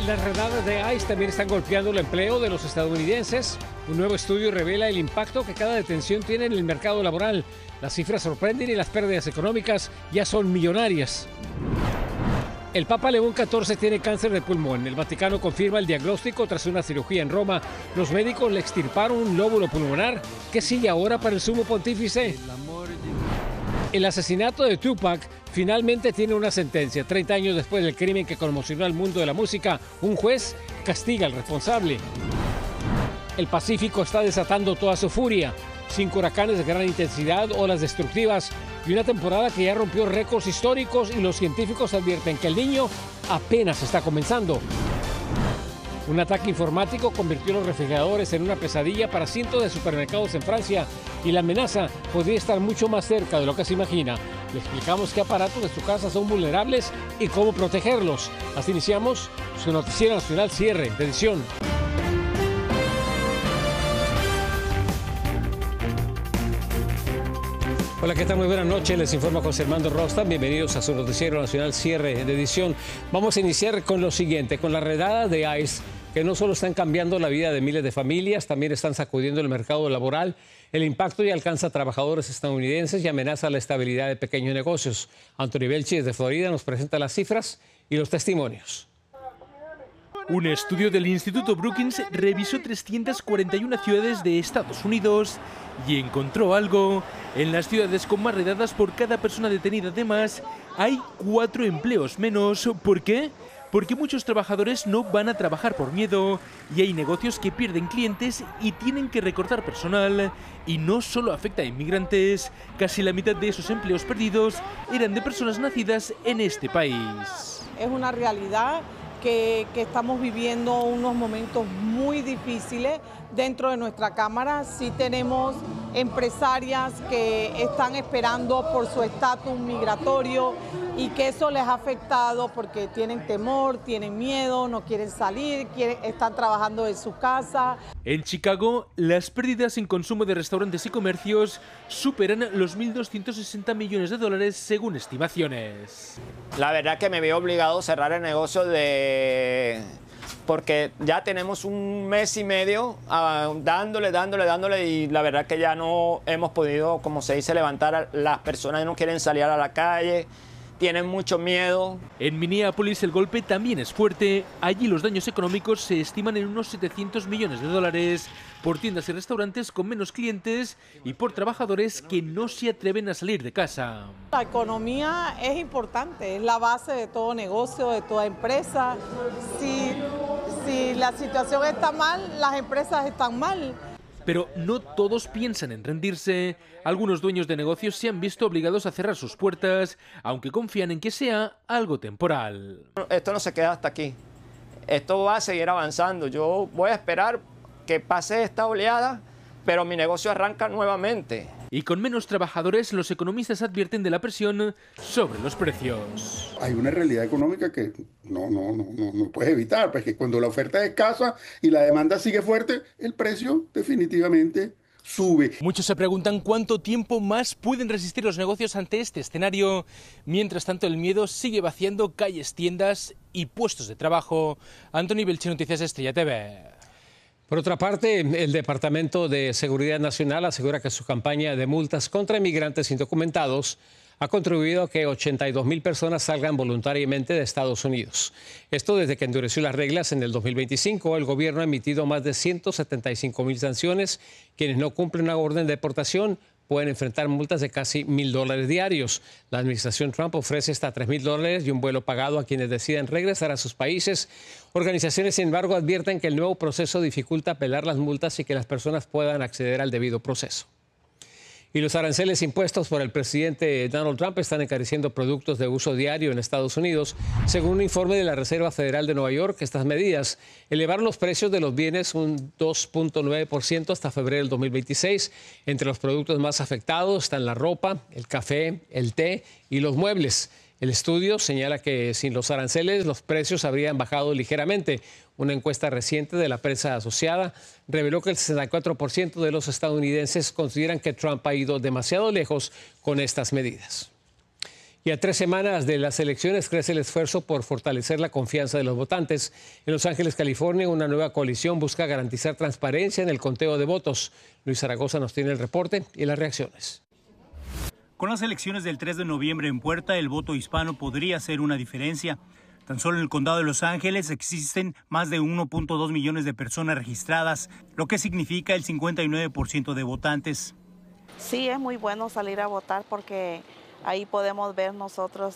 Las redadas de ICE también están golpeando el empleo de los estadounidenses. Un nuevo estudio revela el impacto que cada detención tiene en el mercado laboral. Las cifras sorprenden y las pérdidas económicas ya son millonarias. El Papa León XIV tiene cáncer de pulmón. El Vaticano confirma el diagnóstico tras una cirugía en Roma. Los médicos le extirparon un lóbulo pulmonar. ¿Qué sigue ahora para el sumo pontífice? El asesinato de Tupac finalmente tiene una sentencia. 30 años después del crimen que conmocionó al mundo de la música, un juez castiga al responsable. El Pacífico está desatando toda su furia. 5 huracanes de gran intensidad, olas destructivas y una temporada que ya rompió récords históricos, y los científicos advierten que el Niño apenas está comenzando. Un ataque informático convirtió los refrigeradores en una pesadilla para cientos de supermercados en Francia, y la amenaza podría estar mucho más cerca de lo que se imagina. Le explicamos qué aparatos de su casa son vulnerables y cómo protegerlos. Así iniciamos su noticiero nacional cierre de edición. Hola, ¿qué tal? Muy buenas noches. Les informa José Armando Rosta. Bienvenidos a su noticiero nacional cierre de edición. Vamos a iniciar con lo siguiente, con la redada de ICE, que no solo están cambiando la vida de miles de familias, también están sacudiendo el mercado laboral. El impacto ya alcanza a trabajadores estadounidenses y amenaza la estabilidad de pequeños negocios. Anthony Belchi desde Florida nos presenta las cifras y los testimonios. Un estudio del Instituto Brookings revisó 341 ciudades de Estados Unidos y encontró algo. En las ciudades con más redadas por cada persona detenida de más, hay 4 empleos menos. ¿Por qué? Porque muchos trabajadores no van a trabajar por miedo y hay negocios que pierden clientes y tienen que recortar personal. Y no solo afecta a inmigrantes, casi la mitad de esos empleos perdidos eran de personas nacidas en este país. Es una realidad que estamos viviendo unos momentos muy difíciles dentro de nuestra Cámara. Sí tenemos empresarias que están esperando por su estatus migratorio y que eso les ha afectado porque tienen temor, tienen miedo, no quieren salir, están trabajando en su casa. En Chicago, las pérdidas en consumo de restaurantes y comercios superan los 1.260 millones de dólares según estimaciones. La verdad que me veo obligado a cerrar el negocio porque ya tenemos un mes y medio dándole y la verdad que ya no hemos podido, como se dice, levantar. Las personas no quieren salir a la calle, tienen mucho miedo. En Minneapolis el golpe también es fuerte. Allí los daños económicos se estiman en unos 700 millones de dólares por tiendas y restaurantes con menos clientes y por trabajadores que no se atreven a salir de casa. La economía es importante, es la base de todo negocio, de toda empresa. Si la situación está mal, las empresas están mal. Pero no todos piensan en rendirse. Algunos dueños de negocios se han visto obligados a cerrar sus puertas, aunque confían en que sea algo temporal. Esto no se queda hasta aquí. Esto va a seguir avanzando. Yo voy a esperar que pase esta oleada, pero mi negocio arranca nuevamente. Y con menos trabajadores, los economistas advierten de la presión sobre los precios. Hay una realidad económica que no puedes evitar, pues que cuando la oferta es escasa y la demanda sigue fuerte, el precio definitivamente sube. Muchos se preguntan cuánto tiempo más pueden resistir los negocios ante este escenario. Mientras tanto, el miedo sigue vaciando calles, tiendas y puestos de trabajo. Anthony Belchi, Noticias Estrella TV. Por otra parte, el Departamento de Seguridad Nacional asegura que su campaña de multas contra inmigrantes indocumentados ha contribuido a que 82,000 personas salgan voluntariamente de Estados Unidos. Esto desde que endureció las reglas en el 2025. El gobierno ha emitido más de 175,000 sanciones. Quienes no cumplen una orden de deportación pueden enfrentar multas de casi $1,000 diarios. La administración Trump ofrece hasta $3,000 y un vuelo pagado a quienes decidan regresar a sus países. Organizaciones, sin embargo, advierten que el nuevo proceso dificulta apelar las multas y que las personas puedan acceder al debido proceso. Y los aranceles impuestos por el presidente Donald Trump están encareciendo productos de uso diario en Estados Unidos. Según un informe de la Reserva Federal de Nueva York, estas medidas elevaron los precios de los bienes un 2.9% hasta febrero del 2026. Entre los productos más afectados están la ropa, el café, el té y los muebles. El estudio señala que sin los aranceles los precios habrían bajado ligeramente. Una encuesta reciente de la prensa asociada reveló que el 64% de los estadounidenses consideran que Trump ha ido demasiado lejos con estas medidas. Y a 3 semanas de las elecciones crece el esfuerzo por fortalecer la confianza de los votantes. En Los Ángeles, California, una nueva coalición busca garantizar transparencia en el conteo de votos. Luis Zaragoza nos tiene el reporte y las reacciones. Con las elecciones del 3 de noviembre en puerta, el voto hispano podría hacer una diferencia. Tan solo en el condado de Los Ángeles existen más de 1.2 millones de personas registradas, lo que significa el 59% de votantes. Sí, es muy bueno salir a votar porque ahí podemos ver nosotros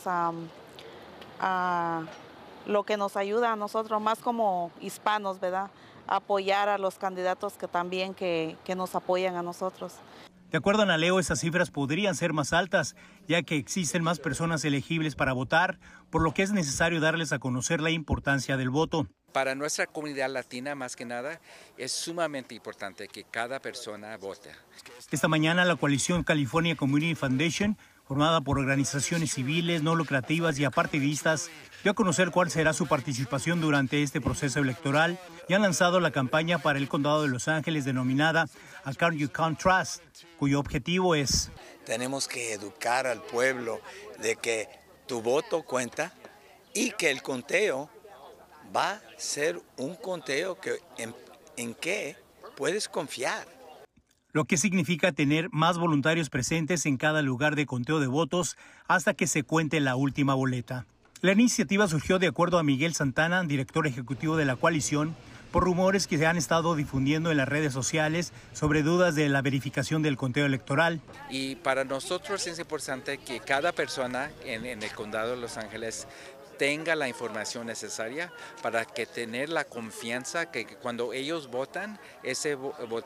lo que nos ayuda a nosotros, más como hispanos, ¿verdad? Apoyar a los candidatos que también que nos apoyan a nosotros. De acuerdo a Naleo, esas cifras podrían ser más altas, ya que existen más personas elegibles para votar, por lo que es necesario darles a conocer la importancia del voto. Para nuestra comunidad latina, más que nada, es sumamente importante que cada persona vote. Esta mañana, la coalición California Community Foundation, formada por organizaciones civiles, no lucrativas y apartidistas, dio a conocer cuál será su participación durante este proceso electoral y han lanzado la campaña para el condado de Los Ángeles denominada Account You Can't Trust, cuyo objetivo es: tenemos que educar al pueblo de que tu voto cuenta y que el conteo va a ser un conteo en que puedes confiar. Lo que significa tener más voluntarios presentes en cada lugar de conteo de votos hasta que se cuente la última boleta. La iniciativa surgió, de acuerdo a Miguel Santana, director ejecutivo de la coalición, por rumores que se han estado difundiendo en las redes sociales sobre dudas de la verificación del conteo electoral. Y para nosotros es importante que cada persona en el condado de Los Ángeles tenga la información necesaria para que tener la confianza que cuando ellos votan, ese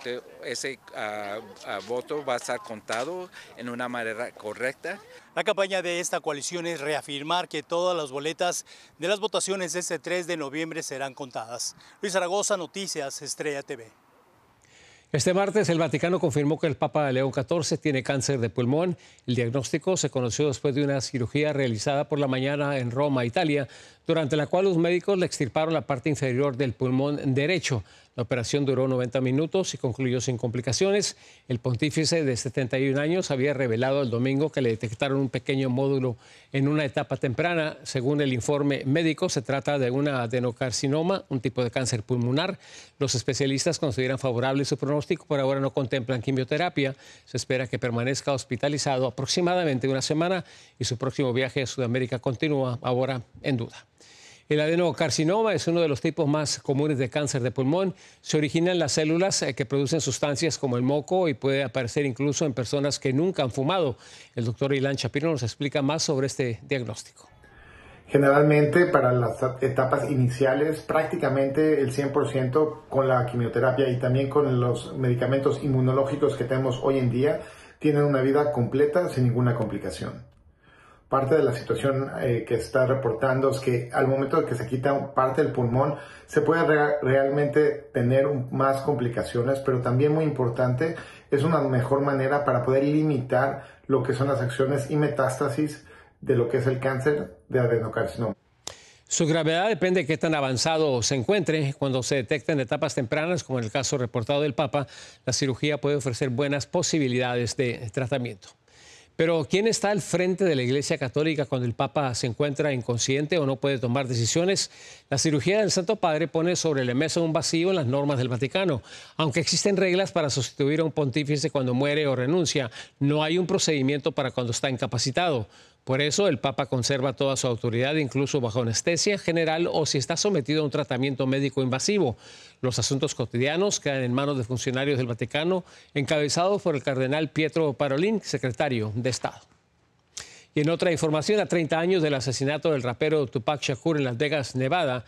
voto va a estar contado en una manera correcta. La campaña de esta coalición es reafirmar que todas las boletas de las votaciones de este 3 de noviembre serán contadas. Luis Zaragoza, Noticias Estrella TV. Este martes el Vaticano confirmó que el Papa León XIV tiene cáncer de pulmón. El diagnóstico se conoció después de una cirugía realizada por la mañana en Roma, Italia, durante la cual los médicos le extirparon la parte inferior del pulmón derecho. La operación duró 90 minutos y concluyó sin complicaciones. El pontífice de 71 años había revelado el domingo que le detectaron un pequeño módulo en una etapa temprana. Según el informe médico, se trata de un adenocarcinoma, un tipo de cáncer pulmonar. Los especialistas consideran favorable su pronóstico, por ahora no contemplan quimioterapia. Se espera que permanezca hospitalizado aproximadamente una semana y su próximo viaje a Sudamérica continúa ahora en duda. El adenocarcinoma es uno de los tipos más comunes de cáncer de pulmón. Se origina en las células que producen sustancias como el moco y puede aparecer incluso en personas que nunca han fumado. El doctor Ilan Shapiro nos explica más sobre este diagnóstico. Generalmente para las etapas iniciales, prácticamente el 100% con la quimioterapia y también con los medicamentos inmunológicos que tenemos hoy en día, tienen una vida completa sin ninguna complicación. Parte de la situación que está reportando es que al momento de que se quita parte del pulmón, se puede realmente tener más complicaciones, pero también muy importante, es una mejor manera para poder limitar lo que son las acciones y metástasis de lo que es el cáncer de adenocarcinoma. Su gravedad depende de qué tan avanzado se encuentre. Cuando se detecta en etapas tempranas, como en el caso reportado del Papa, la cirugía puede ofrecer buenas posibilidades de tratamiento. Pero ¿quién está al frente de la Iglesia Católica cuando el Papa se encuentra inconsciente o no puede tomar decisiones? La cirugía del Santo Padre pone sobre la mesa un vacío en las normas del Vaticano. Aunque existen reglas para sustituir a un pontífice cuando muere o renuncia, no hay un procedimiento para cuando está incapacitado. Por eso el Papa conserva toda su autoridad, incluso bajo anestesia general o si está sometido a un tratamiento médico invasivo. Los asuntos cotidianos quedan en manos de funcionarios del Vaticano, encabezados por el cardenal Pietro Parolin, secretario de Estado. Y en otra información, a 30 años del asesinato del rapero Tupac Shakur en Las Vegas, Nevada,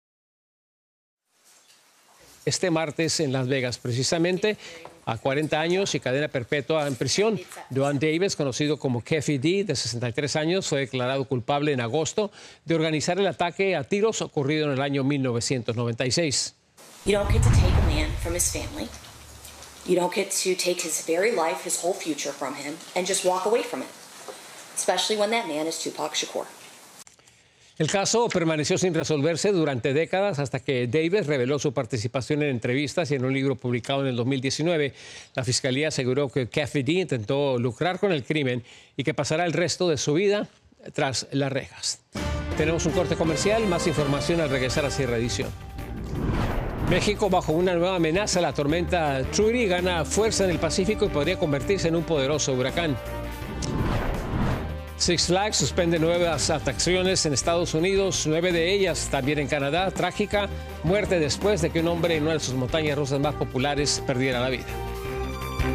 este martes en Las Vegas, precisamente, a 40 años y cadena perpetua en prisión. Duane Davis, conocido como Keffe D, de 63 años, fue declarado culpable en agosto de organizar el ataque a tiros ocurrido en el año 1996. You don't get to take a man from his family. You don't get to take his very life, his whole future from him, and just walk away from it. Especially when that man is Tupac Shakur. El caso permaneció sin resolverse durante décadas hasta que Davis reveló su participación en entrevistas y en un libro publicado en el 2019. La fiscalía aseguró que Keffe D intentó lucrar con el crimen y que pasará el resto de su vida tras las rejas. Tenemos un corte comercial, más información al regresar a Sierra Edición. México bajo una nueva amenaza. La tormenta Trudy gana fuerza en el Pacífico y podría convertirse en un poderoso huracán. Six Flags suspende nuevas atracciones en Estados Unidos, 9 de ellas también en Canadá. Trágica muerte después de que un hombre en una de sus montañas rusas más populares perdiera la vida.